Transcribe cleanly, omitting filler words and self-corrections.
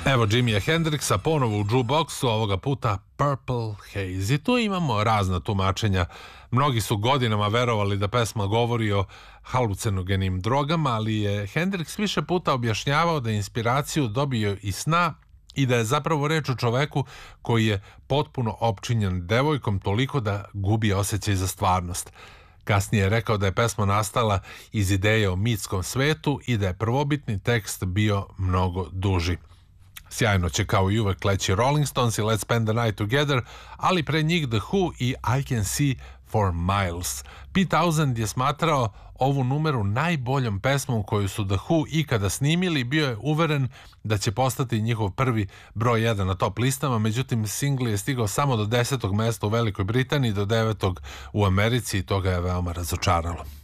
Evo Jimmyja Hendrixa ponovo u jukeboxu, ovoga puta Purple Haze. I tu imamo razna tumačenja. Mnogi su godinama verovali da pesma govori o halucinogenim drogama, ali je Hendrix više puta objašnjavao da je inspiraciju dobio iz sna i da je zapravo reč o čoveku koji je potpuno opčinjen devojkom toliko da gubi osjećaj za stvarnost. Kasnije je rekao da je pesma nastala iz ideje o mitskom svetu i da je prvobitni tekst bio mnogo duži. Sjajno će kao i uvek leći Rolling Stones i Let's Spend the Night Together, ali pre njih The Who i I Can See for Miles. Pete Townshend je smatrao ovu numeru najboljom pesmom koju su The Who ikada snimili i bio je uveren da će postati njihov prvi broj 1 na top listama, međutim singl je stigao samo do 10. mesta u Velikoj Britaniji, do 9. u Americi i to ga je veoma razočaralo.